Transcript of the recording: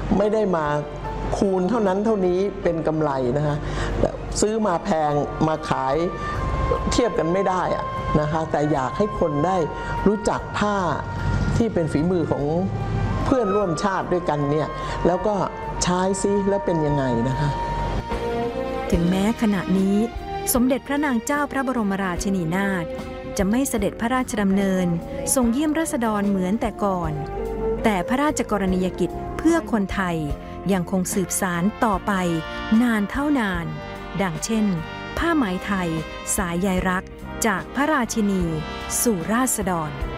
ไม่ได้มาคูณเท่านั้นเท่านี้เป็นกำไรนะคะซื้อมาแพงมาขายเทียบกันไม่ได้นะคะแต่อยากให้คนได้รู้จักผ้าที่เป็นฝีมือของเพื่อนร่วมชาติด้วยกันเนี่ยแล้วก็ใช้ซิแล้วเป็นยังไงนะคะถึงแม้ขณะนี้สมเด็จพระนางเจ้าพระบรมราชินีนาถจะไม่เสด็จพระราชดำเนินทรงเยี่ยมราษฎรเหมือนแต่ก่อนแต่พระราชกรณียกิจเพื่อคนไทยยังคงสืบสานต่อไปนานเท่านานดังเช่นผ้าไหมไทยสายใยรักจากพระราชินีสู่ราษฎร